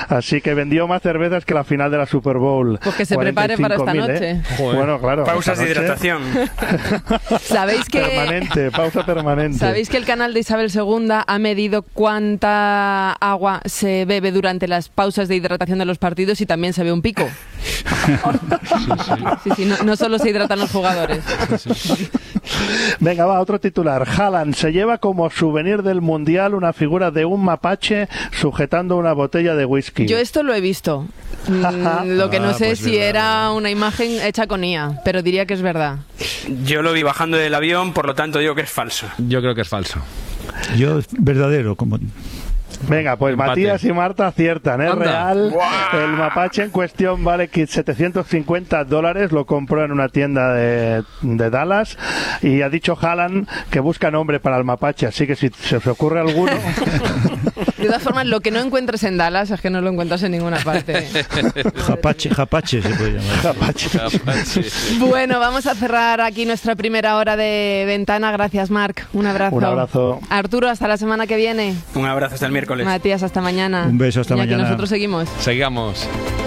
Así que vendió más cervezas que la final de la Super Bowl. Pues que se prepare para esta noche. Bueno, claro. Pausas de hidratación. ¿Sabéis que pausa permanente. ¿Sabéis que el canal de Isabel II ha medido cuánta agua se bebe durante las pausas de hidratación de los partidos y también se ve un pico? Sí, no solo se hidratan los jugadores. Venga, va, otro titular. Haaland se lleva como souvenir del Mundial una figura de un mapache sujetando una botella de whisky. Yo esto lo he visto. Lo que no sé pues si verdad, era una imagen hecha con IA, pero diría que es verdad. Yo lo vi bajando del avión, por lo tanto digo que es falso. Yo creo que es falso. Yo, verdadero, como... Venga, pues Empate. Matías y Marta aciertan, ¿eh? Anda. Real. El mapache en cuestión vale $750, lo compró en una tienda de Dallas y ha dicho Haaland que busca nombre para el mapache, así que si se os ocurre alguno... De todas formas, lo que no encuentres en Dallas es que no lo encuentras en ninguna parte. Japache se puede llamar. Mapache. Bueno, vamos a cerrar aquí nuestra primera hora de ventana. Gracias, Marc. Un abrazo. Un abrazo. Arturo, hasta la semana que viene. Un abrazo hasta el miércoles. Matías, hasta mañana. Un beso, hasta Iñaki, mañana. nosotros seguimos. Sigamos.